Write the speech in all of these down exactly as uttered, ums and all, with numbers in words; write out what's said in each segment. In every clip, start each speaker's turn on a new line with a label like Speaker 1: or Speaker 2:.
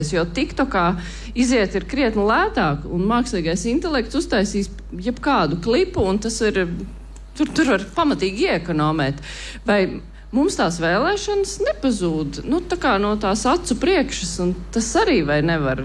Speaker 1: Jo TikTokā iziet ir krietni lētāk, un mākslīgais intelekts uztaisīs jebkādu klipu, un tas ir, tur, tur var pamatīgi iekonomēt. Vai mums tās vēlēšanas nepazūd, nu, tā kā no tās acu priekšas, un tas arī vai nevar...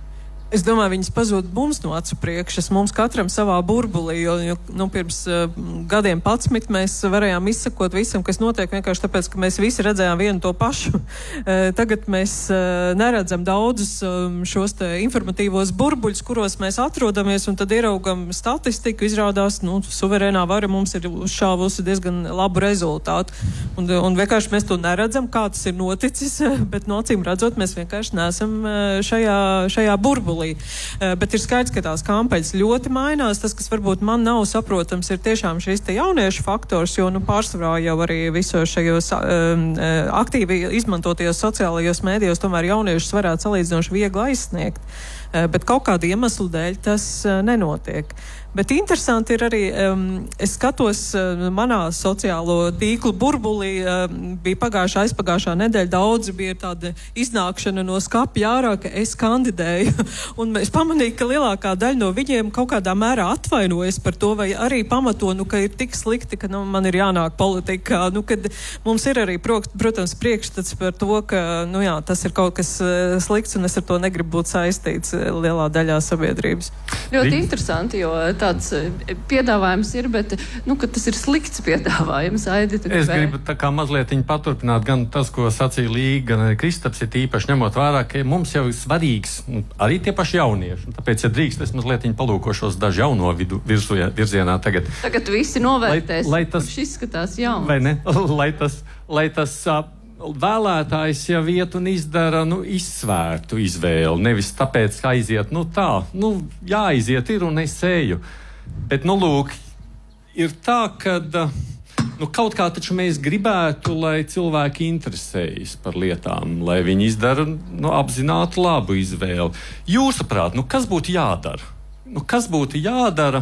Speaker 2: Es domāju, viņas pazūd mums no acu priekšas, mums katram savā burbulī, jo, jo nu, pirms uh, gadiem patsmit mēs varējām izsakot visam, kas notiek, vienkārši tāpēc, ka mēs visi redzējām vienu to pašu. Uh, tagad mēs uh, neredzam daudzus um, šos te informatīvos burbuļus, kuros mēs atrodamies, un tad ieraugam statistiku, izrādās, nu, suverēnā vara mums ir uzšāvusi diezgan labu rezultātu. Un, un vienkārši mēs to neredzam, kā tas ir noticis, bet no acīm redzot, mēs vienkārši neesam šajā, šajā burbulī. Uh, bet ir skaidrs, ka tās kampaņas ļoti mainās. Tas, kas varbūt man nav saprotams, ir tiešām šis te jauniešu faktors, jo nu, pārsvarā jau arī visos šajos um, aktīvi izmantotajos sociālajos mēdījos tomēr jauniešus varētu salīdzinoši viegli aizsniegt. Uh, bet kaut kādu iemeslu dēļ tas uh, nenotiek. Bet interesanti ir arī, um, es skatos uh, manā sociālo tīklu burbulī, uh, bija pagājušā, aizpagājušā nedēļa, daudzi bija tāda iznākšana no skapja ārā, ka es kandidēju. Un es pamanīju, ka lielākā daļa no viņiem kaut kādā mērā atvainojas par to, vai arī pamato, nu, ka ir tik slikti, ka nu, man ir jānāk politikā. Nu, kad mums ir arī, protams, priekšstats par to, ka nu, jā, tas ir kaut kas uh, slikts, un es ar to negribu būt saistīts uh, lielā daļā sabiedrības.
Speaker 1: Ļoti Vi... interesanti, jo tāds piedāvājums ir, bet, nu, ka tas ir slikts piedāvājums, Aidi.
Speaker 3: Es gribu tā kā mazliet paturpināt gan tas, ko sacīja Līga, gan Kristaps, ir īpaši ņemot vērā, ka mums jau ir svarīgs, nu, arī tie paši jaunieši. Tāpēc, ja drīkst, es mazliet palūkošos dažu jauno vidu, virzu, virzienā tagad.
Speaker 1: Tagad visi novērtēs,
Speaker 3: lai, lai tas,
Speaker 1: kurš izskatās jauns.
Speaker 3: Vai ne? Lai tas, lai tas vēlētājs jau iet un izdara, nu, izsvērtu izvēli, nevis tāpēc, ka aiziet, nu tā, nu, jāaiziet ir un es eju. Bet, nu, lūk, ir tā, ka, nu, kaut kā taču mēs gribētu, lai cilvēki interesējas par lietām, lai viņi izdara, nu, apzinātu labu izvēli. Jūsuprāt, nu, kas būtu jādara? Nu, kas būtu jādara?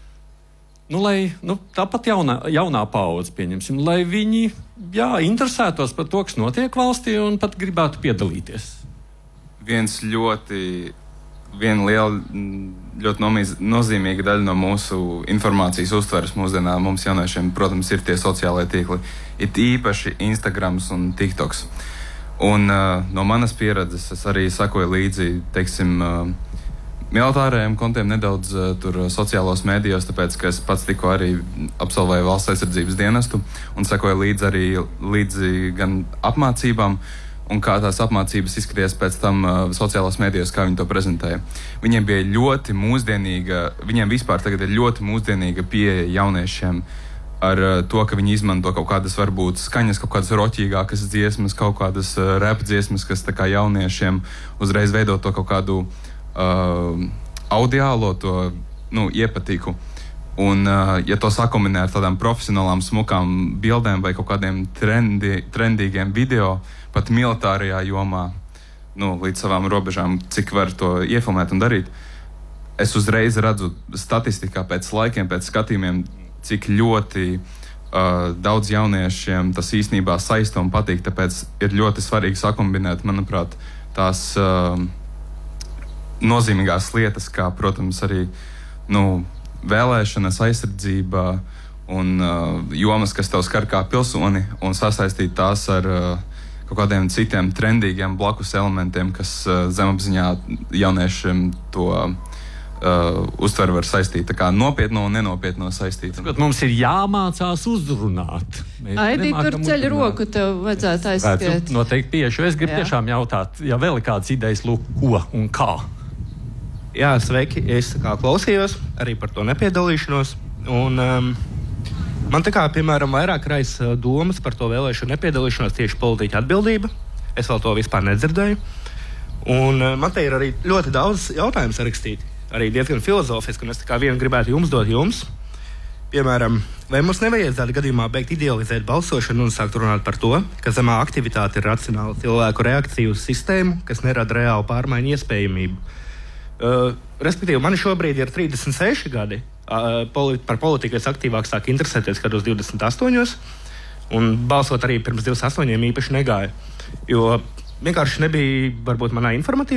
Speaker 3: Nu, lai, nu, tāpat jaunā, jaunā paudze, pieņemsim, lai viņi, jā, interesētos par to, kas notiek valstī un pat gribētu piedalīties.
Speaker 4: Viens ļoti, viena liela, ļoti nomīz, nozīmīga daļa no mūsu informācijas uztveres mūsdienā mums jauniešiem, protams, ir tie sociālai tīkli. Ir īpaši Instagrams un TikToks. Un uh, no manas pieredzes es arī sakoju līdzi, teiksim, uh, militārajiem kontiem nedaudz uh, tur sociālos mēdījos, tāpēc, ka es pats tikko arī absolvēju valsts aizsardzības dienestu un sakoju līdzi arī līdzi gan apmācībām un kā tās apmācības izskatījās pēc tam uh, sociālos mēdījos, kā viņi to prezentēja. Viņiem bija ļoti mūsdienīga, viņiem vispār tagad ir ļoti mūsdienīga pieeja jauniešiem ar uh, to, ka viņi izmanto kaut kādas varbūt skaņas, kaut kādas roķīgākas dziesmas, kaut kādas uh, rap dziesmas, kas tā kā jauniešiem uzreiz veido to kaut kādu Uh, audiālo to, nu, iepatīku. Un, uh, ja to sakombinē ar tādām profesionālām, smukām bildēm vai kaut kādiem trendi, trendīgiem video, pat militārajā jomā, nu, līdz savām robežām, cik var to iefilmēt un darīt, es uzreiz redzu statistikā pēc laikiem, pēc skatījumiem, cik ļoti uh, daudz jauniešiem tas īstenībā saista un patīk, tāpēc ir ļoti svarīgi sakombinēt, manuprāt, tās uh, nozīmīgās lietas, kā, protams, arī, nu, vēlēšanas, aizsardzība un uh, jomas, kas tev skar kā pilsoni, un sasaistīt tās ar uh, kaut kādiem citiem trendīgiem blakus elementiem, kas uh, zemapziņā jauniešiem to uh, uztver var saistīt. Tā kā nopietno un nenopietno saistīt.
Speaker 3: Bet mums ir jāmācās uzrunāt.
Speaker 1: Aidi, tur ceļ roku, tev vajadzētu aizskiet.
Speaker 3: Noteikti piešu. Es gribu Jā. tiešām jautāt, ja vēl ir kādas idejas, lūk, ko un kā.
Speaker 5: Jā, sveiki, es tā kā klausījos arī par to nepiedalīšanos, un um, man tā kā, piemēram, vairāk raisa domas par to vēlēšanu nepiedalīšanos tieši politiķa atbildība. Es vēl to vispār nedzirdēju, un uh, man te ir arī ļoti daudz jautājumu sarakstīti, arī diezgan filozofiski, un es tā kā vienu gribētu jums dot jums. Piemēram, vai mums nevajadzētu gadījumā beigt idealizēt balsošanu un sākt runāt par to, ka zemā aktivitāte ir racionāla cilvēku reakcija uz sistēmu, kas nerada reālu pārmaiņu iespējamību. Uh, respektīvi, man šobrīd ir trīsdesmit seši gadi. Uh, poli- par politiku es aktīvāk sāku interesēties gados divdesmit astoņos, un balsot arī pirms divdesmit astoņiem īpaši negāju. Jo vienkārši nebija varbūt manā informatīvā